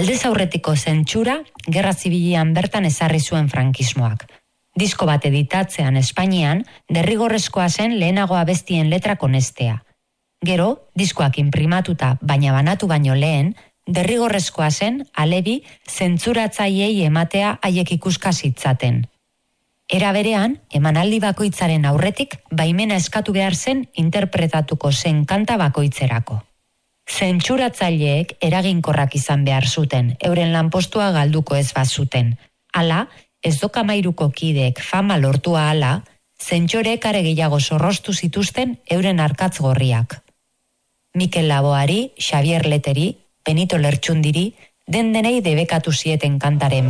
Aldez aurretiko zentsura, gerra zibilian bertan ezarri zuen frankismoak. Disko bat editatzean Espainian, derrigorrezkoa zen lehenago abestien letrak onestea. Gero, diskoak inprimatuta baina banatu baino lehen, derrigorrezkoa zen alebi zentzuratzaileei ematea haiek ikuska zitzaten. Era berean, emanaldi bakoitzaren aurretik baimena eskatu behar zen interpretatuko zen kanta bakoitzerako. Zentsuratzaileek eraginkorrak izan behar zuten, euren lanpostua galduko ez bazuten. Hala, ez dokamairuko kideek fama lortua hala, zentxoreek are gehiago zorroztu zituzten euren arkatz gorriak. Mikel Laboari, Xavier Leteri, Benito Lertxundiri, denei debekatu zieten kantaren